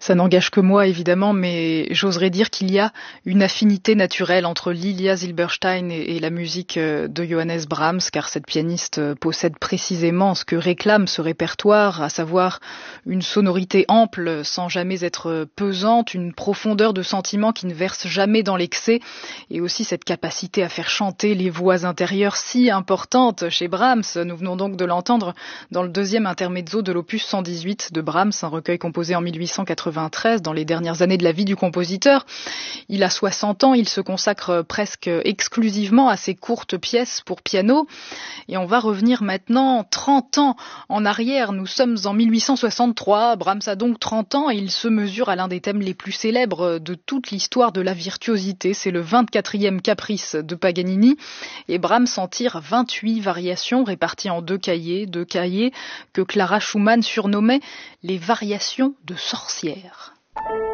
Ça n'engage que moi, évidemment, mais j'oserais dire qu'il y a une affinité naturelle entre Lilia Silberstein et la musique de Johannes Brahms, car cette pianiste possède précisément ce que réclame ce répertoire, à savoir une sonorité ample sans jamais être pesante, une profondeur de sentiment qui ne verse jamais dans l'excès, et aussi cette capacité à faire chanter les voix intérieures si importantes chez Brahms. Nous venons donc de l'entendre dans le deuxième intermezzo de l'opus 118 de Brahms, un recueil composé en 1893, dans les dernières années de la vie du compositeur. Il a 60 ans, il se consacre presque exclusivement à ses courtes pièces pour piano. Et on va revenir maintenant 30 ans en arrière. Nous sommes en 1863. Brahms a donc 30 ans et il se mesure à l'un des thèmes les plus célèbres de toute l'histoire de la virtuosité. C'est le 24e caprice de Paganini. Et Brahms en tire 28 variations réparties en deux cahiers que Clara Schumann surnommait les variations de sorcières.